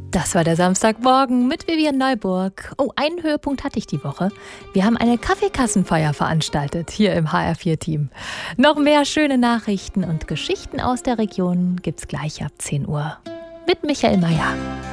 Das war der Samstagmorgen mit Vivian Neuburg. Oh, einen Höhepunkt hatte ich die Woche. Wir haben eine Kaffeekassenfeier veranstaltet, hier im HR4-Team. Noch mehr schöne Nachrichten und Geschichten aus der Region gibt's gleich ab 10 Uhr. Mit Michael Mayer.